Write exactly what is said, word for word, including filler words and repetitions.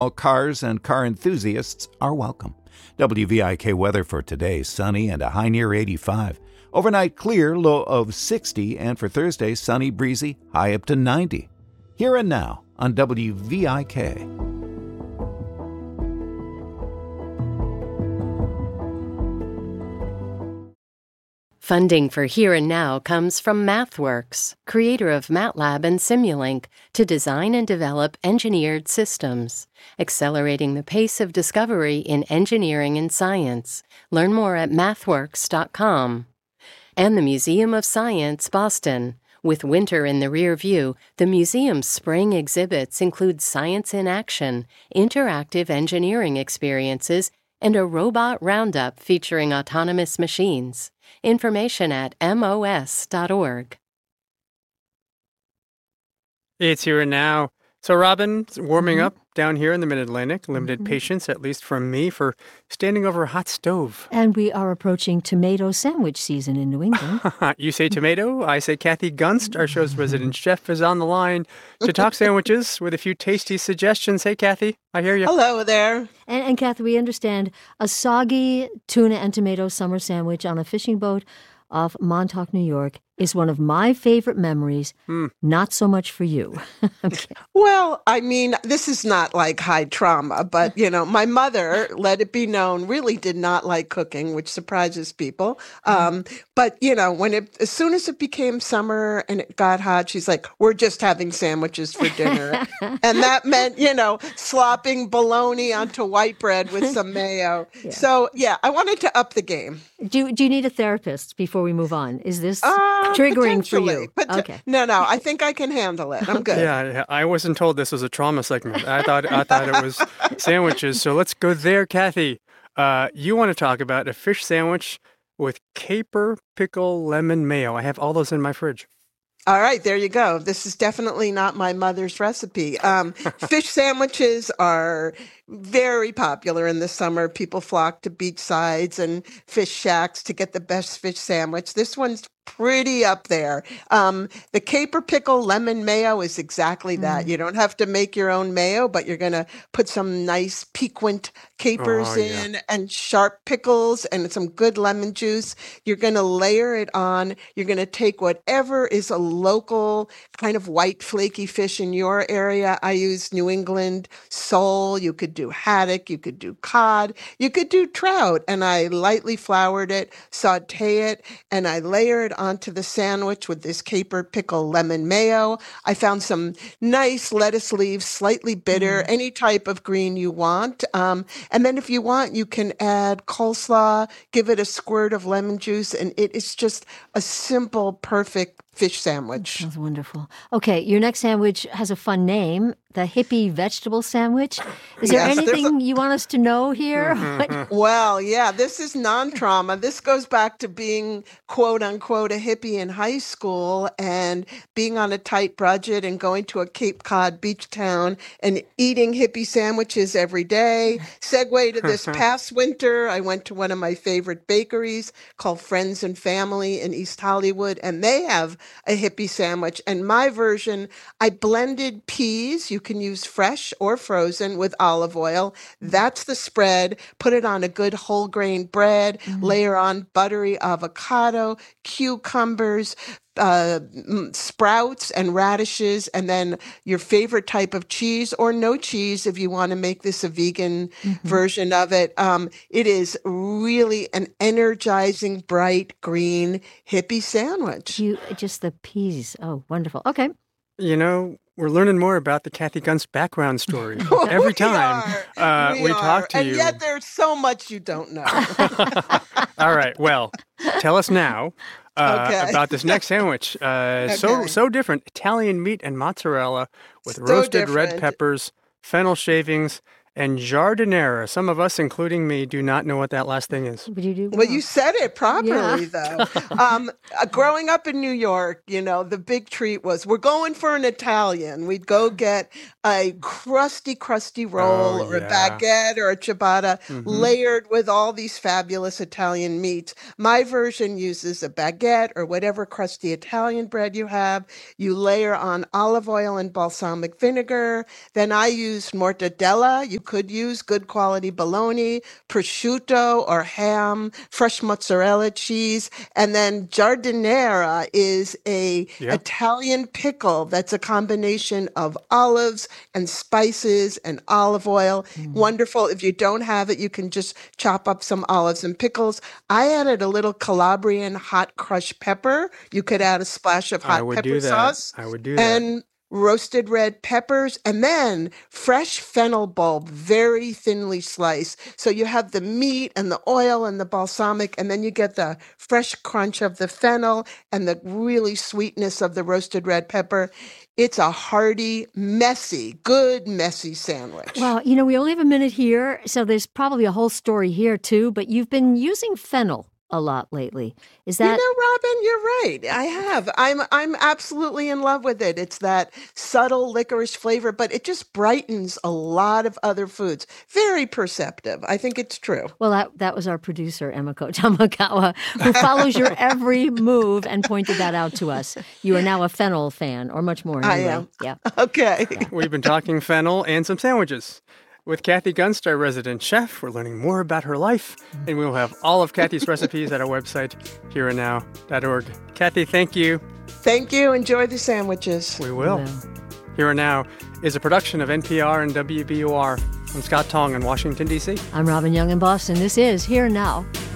All cars and car enthusiasts are welcome. W V I K weather for today, sunny and a high near eighty-five. Overnight clear, low of sixty, and for Thursday, sunny, breezy, high up to ninety. Here and now on W V I K. Funding for Here and Now comes from MathWorks, creator of MATLAB and Simulink, to design and develop engineered systems, accelerating the pace of discovery in engineering and science. Learn more at mathworks dot com. And the Museum of Science, Boston. With winter in the rear view, the museum's spring exhibits include science in action, interactive engineering experiences, and a robot roundup featuring autonomous machines. Information at M O S dot org. It's Here and Now. So, Robin, warming Mhm. up down here in the Mid-Atlantic. Limited Mhm. patience, at least from me, for standing over a hot stove. And we are approaching tomato sandwich season in New England. You say tomato, I say Kathy Gunst. Our show's resident chef is on the line to talk sandwiches with a few tasty suggestions. Hey, Kathy, I hear you. Hello there. And, and Kathy, we understand a soggy tuna and tomato summer sandwich on a fishing boat off Montauk, New York, is one of my favorite memories. Hmm. Not so much for you. Okay. Well, I mean, this is not like high trauma, but, you know, my mother, let it be known, really did not like cooking, which surprises people. Um, but, you know, when it, as soon as it became summer and it got hot, she's like, we're just having sandwiches for dinner. And that meant, you know, slopping bologna onto white bread with some mayo. Yeah. So, yeah, I wanted to up the game. Do, do you need a therapist before we move on? Is this Uh, triggering for potentially. you? Pot- Okay. No, no, I think I can handle it. I'm good. Yeah, yeah, I wasn't told this was a trauma segment. I thought I thought it was sandwiches. So let's go there, Kathy. Uh, you want to talk about a fish sandwich with caper, pickle, lemon, mayo. I have all those in my fridge. All right, there you go. This is definitely not my mother's recipe. Um, fish sandwiches are very popular in the summer. People flock to beach sides and fish shacks to get the best fish sandwich. This one's pretty up there. Um, the caper pickle lemon mayo is exactly that. Mm. You don't have to make your own mayo, but you're going to put some nice piquant capers Oh, yeah. in and sharp pickles and some good lemon juice. You're going to layer it on. You're going to take whatever is a local kind of white flaky fish in your area. I use New England sole. You could do haddock. You could do cod. You could do trout. And I lightly floured it, saute it, and I layer it onto the sandwich with this caper pickle lemon mayo. I found some nice lettuce leaves, slightly bitter, any type of green you want. Um, and then if you want, you can add coleslaw, give it a squirt of lemon juice, and it is just a simple, perfect fish sandwich. Sounds wonderful. Okay, your next sandwich has a fun name, the hippie vegetable sandwich. Is there Yes, there's a- anything you want us to know here? What- Well, yeah, this is non-trauma. This goes back to being quote unquote a hippie in high school and being on a tight budget and going to a Cape Cod beach town and eating hippie sandwiches every day. Segue to this past winter, I went to one of my favorite bakeries called Friends and Family in East Hollywood, and they have a hippie sandwich. And my version, I blended peas. You can use fresh or frozen with olive oil. That's the spread. Put it on a good whole grain bread. Layer on buttery avocado, cucumbers, uh, mm, sprouts and radishes, and then your favorite type of cheese or no cheese if you want to make this a vegan version of it. Um, it is really an energizing, bright green hippie sandwich. you just the peas. Oh, wonderful. Okay. You know, we're learning more about the Kathy Gunst background story every We time are. uh, we, we are. talk to and you. yet there's so much you don't know. All right. Well, tell us now uh, Okay. about this next sandwich. Uh, So Okay. so different. Italian meat and mozzarella with So roasted red different. peppers, fennel shavings, and jardinera. Some of us, including me, do not know what that last thing is. But you do Well, you said it properly, Yeah. though. um, uh, growing up in New York, you know, the big treat was we're going for an Italian. We'd go get a crusty, crusty roll Oh, or a yeah. baguette or a ciabatta Mhm. layered with all these fabulous Italian meats. My version uses a baguette or whatever crusty Italian bread you have. You layer on olive oil and balsamic vinegar. Then I used mortadella. You could use good quality bologna, prosciutto or ham, fresh mozzarella cheese, and then giardiniera is a Yeah. Italian pickle that's a combination of olives and spices and olive oil. Wonderful. If you don't have it, you can just chop up some olives and pickles. I added a little Calabrian hot crushed pepper. You could add a splash of I hot would pepper do that. sauce I would do that. and roasted red peppers, and then fresh fennel bulb, very thinly sliced. So you have the meat and the oil and the balsamic, and then you get the fresh crunch of the fennel and the really sweetness of the roasted red pepper. It's a hearty, messy, good, messy sandwich. Well, you know, we only have a minute here, so there's probably a whole story here too, but you've been using fennel a lot lately. Is You that know, Robin, you're right. I have. I'm I'm absolutely in love with it. It's that subtle licorice flavor, but it just brightens a lot of other foods. Very perceptive. I think it's true. Well, that, that was our producer, Emiko Tamakawa, who follows your every move and pointed that out to us. You are now a fennel fan, or much more. I Anyway. am. Yeah. Okay. We've been talking fennel and some sandwiches. With Kathy Gunst, our resident chef, we're learning more about her life, and we will have all of Kathy's recipes at our website, here and now dot org. Kathy, thank you. Thank you. Enjoy the sandwiches. We will. Well, Here and Now is a production of N P R and W B U R. I'm Scott Tong in Washington, D C I'm Robin Young in Boston. This is Here and Now.